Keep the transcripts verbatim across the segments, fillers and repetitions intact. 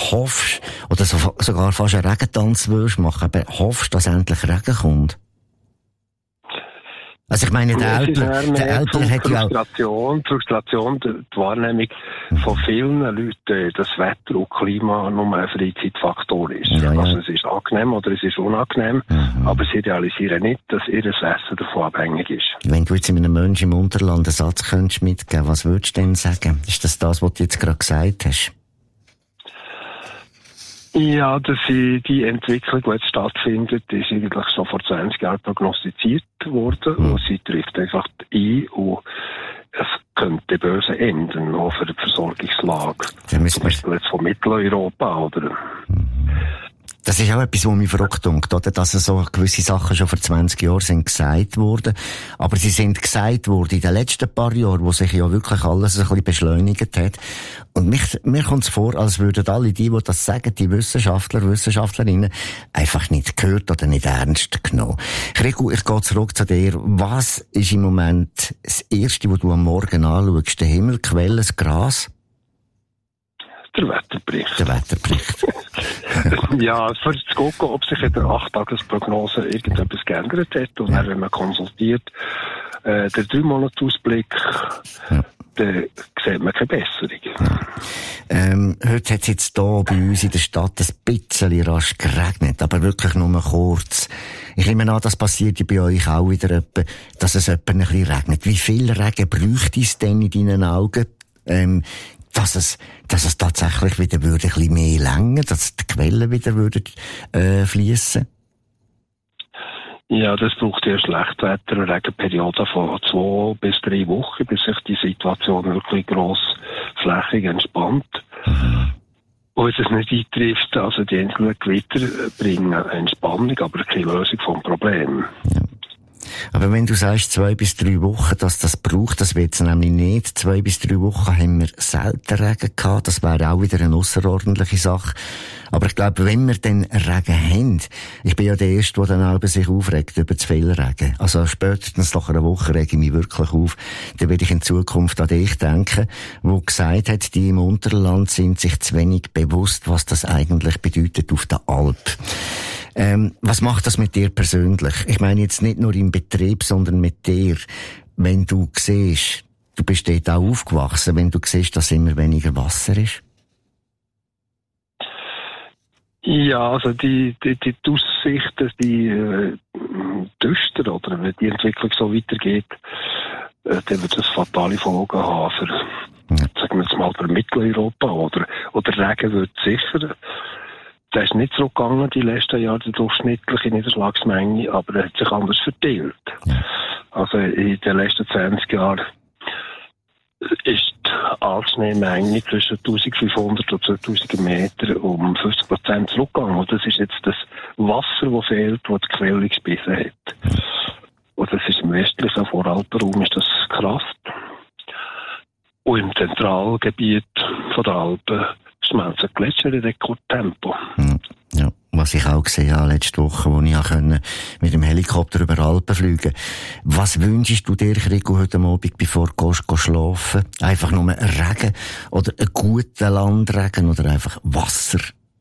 hoffst, oder so, sogar fast einen Regentanz würdest machen, aber hoffst, dass endlich Regen kommt? Also ich meine, der Älpler, der Älpler hat ja auch... Frustration, Frustration, die Wahrnehmung mhm. von vielen Leuten, dass Wetter und Klima nur ein Freizeitfaktor ist. Ja, ja. Also es ist angenehm oder es ist unangenehm, mhm. aber sie realisieren nicht, dass ihr Essen davon abhängig ist. Wenn du jetzt in einem Menschen im Unterland einen Satz könntest mitgeben, was würdest du denn sagen? Ist das das, was du jetzt gerade gesagt hast? Ja, dass die Entwicklung, die jetzt stattfindet, ist eigentlich schon vor zwanzig Jahren prognostiziert worden mhm. und sie trifft einfach ein und es könnte böse enden, auch für die Versorgungslage. Zum Beispiel jetzt von Mitteleuropa, oder? Mhm. Das ist auch etwas, was mich verrückt hat, oder? Dass so gewisse Sachen schon vor zwanzig Jahren sind gesagt worden. Aber sie sind gesagt worden in den letzten paar Jahren, wo sich ja wirklich alles ein bisschen beschleunigt hat. Und mich, mir kommt es vor, als würden alle die, die das sagen, die Wissenschaftler, Wissenschaftlerinnen, einfach nicht gehört oder nicht ernst genommen. Gregor, ich gehe zurück zu dir. Was ist im Moment das Erste, was du am Morgen anschaust? Der Himmel, Quelle, das Gras? Der Wetterbericht. Der Wetterbericht. Ja, für zu gucken, ob sich in der acht-Tages-Prognose irgendetwas geändert hat. Und ja. dann, wenn man konsultiert, äh, der drei-Monats-Ausblick, ja. dann sieht man keine Besserung. Ja. Ähm, heute hat es jetzt hier bei uns in der Stadt ein bisschen rasch geregnet, aber wirklich nur kurz. Ich nehme an, das passiert ja bei euch auch wieder etwa, dass es etwa ein bisschen regnet. Wie viel Regen bräuchte es denn in deinen Augen? Ähm, dass es, dass es tatsächlich wieder würde ein bisschen mehr länger, dass die Quellen wieder würden, äh, fließen? Ja, das braucht ja Schlechtwetter, eine Regenperiode von zwei bis drei Wochen, bis sich die Situation wirklich grossflächig entspannt. Mhm. Und wenn es nicht eintrifft, also die einzelnen Gewitter bringen Entspannung, aber keine Lösung vom Problem. Ja. Aber wenn du sagst, zwei bis drei Wochen, dass das braucht, das wird es nämlich nicht. Zwei bis drei Wochen haben wir selten Regen gehabt. Das wäre auch wieder eine ausserordentliche Sache. Aber ich glaube, wenn wir dann Regen haben, ich bin ja der Erste, der dann auch sich aufregt über zu viel Regen. Also spätestens nach einer Woche rege ich mich wirklich auf. Dann werde ich in Zukunft an dich denken, wo gesagt hat, die im Unterland sind sich zu wenig bewusst, was das eigentlich bedeutet auf der Alp. Ähm, was macht das mit dir persönlich? Ich meine jetzt nicht nur im Betrieb, sondern mit dir. Wenn du siehst, du bist dort auch aufgewachsen, wenn du siehst, dass immer weniger Wasser ist? Ja, also die, die, die Aussichten, die äh, düster, oder wenn die Entwicklung so weitergeht, äh, dann wird das fatale Folgen haben für, ja. sagen wir jetzt mal, für Mitteleuropa, oder, oder Regen wird sicher. Der ist nicht zurückgegangen die letzten Jahre, die durchschnittliche Niederschlagsmenge, aber er hat sich anders verteilt. Ja. Also in den letzten zwanzig Jahren ist die Altschneemenge zwischen eintausendfünfhundert und zweitausend Meter um fünfzig Prozent zurückgegangen. Und das ist jetzt das Wasser, das fehlt, das die Quelle gebissen hat. Und das ist im westlichen Voralpenraum ist das krass. Und im Zentralgebiet von der Alpen schmelzen Gletscher in Rekordtempo. Ja, was ich auch gesehen habe letzte Woche, wo ich konnte mit dem Helikopter über Alpen fliegen. Was wünschst du dir, Gregor, heute Abend, bevor du gehst, gehst schlafen? Einfach nur ein Regen oder einen guten Landregen oder einfach Wasser?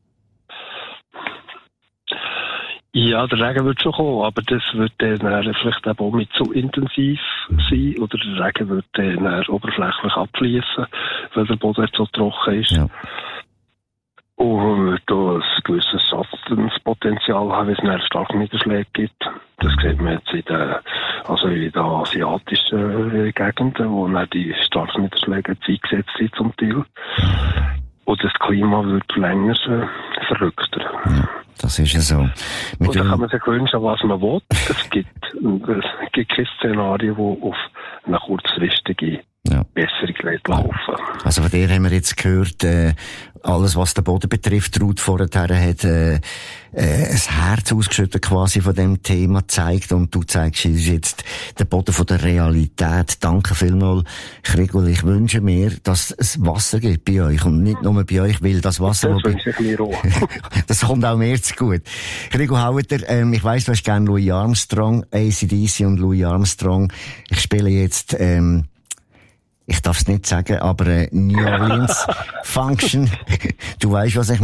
Ja, der Regen wird schon kommen, aber das wird dann vielleicht auch nicht zu intensiv sein oder der Regen wird dann oberflächlich abfließen, weil der Boden so trocken ist. Ja. Und da ein gewisses Schadenspotenzial haben, wenn es einen starken Niederschläge gibt. Das sieht man jetzt in den, also in den asiatischen Gegenden, wo dann die starken Niederschläge eingesetzt sind zum Teil. Und das Klima wird länger äh, verrückter. Ja, das ist ja so. Mit und da kann man sich wünschen, was man will. Es gibt, es gibt kein Szenario, das auf eine kurzfristige ja. Besserung laufen. Also von dir haben wir jetzt gehört, äh, alles was den Boden betrifft, Ruth vorher hat äh, äh, ein Herz ausgeschüttet quasi von dem Thema zeigt und du zeigst uns jetzt den Boden von der Realität. Danke vielmals, Gregor. Ich wünsche mir, dass es Wasser gibt bei euch und nicht nur bei euch, weil das Wasser... Das wünsche ich mir auch. Das kommt auch mir zu gut. Gregor Haueter, ähm, ich weiss, du hast gerne Louis Armstrong, A C D C und Louis Armstrong. Ich spiele jetzt... Ähm, ich darf es nicht sagen, aber äh, New Orleans Function. Du weißt, was ich